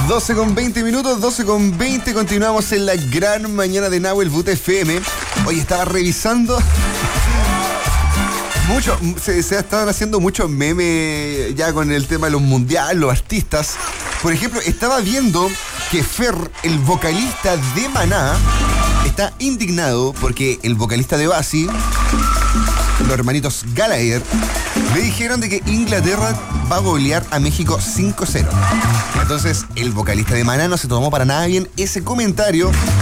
12:20, 12:20, continuamos en la gran mañana de Nahuel Butte FM. Hoy estaba revisando mucho, se estaban haciendo muchos memes ya con el tema de los mundiales, los artistas. Por ejemplo, estaba viendo que Fer, el vocalista de Maná, está indignado porque el vocalista de Basi, los hermanitos Gallagher, le dijeron de que Inglaterra va a golear a México 5-0. Entonces, el vocalista de Maná no se tomó para nada bien ese comentario